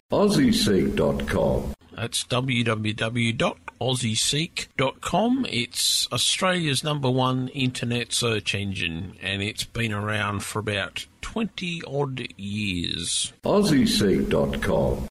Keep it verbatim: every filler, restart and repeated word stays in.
Aussie Seek dot com. That's w w w dot aussie seek dot com. It's Australia's number one internet search engine, and it's been around for about twenty odd years. Aussie Seek dot com.